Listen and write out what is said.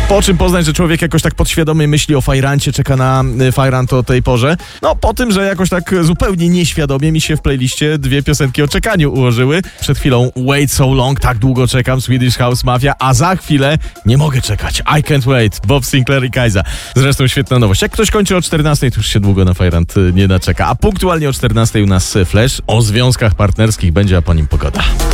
Po czym poznać, że człowiek jakoś tak podświadomie myśli o Fajrancie, czeka na Fajrant o tej porze? No po tym, że jakoś tak zupełnie nieświadomie mi się w playliście 2 piosenki o czekaniu ułożyły. Przed chwilą Wait So Long, tak długo czekam, Swedish House Mafia, a za chwilę nie mogę czekać, I Can't Wait, Bob Sinclair i Kajza. Zresztą świetna nowość. Jak ktoś kończy o 14, to już się długo na Fajrant nie naczeka. A punktualnie o 14 u nas Flash. O związkach partnerskich będzie, a po nim pogoda.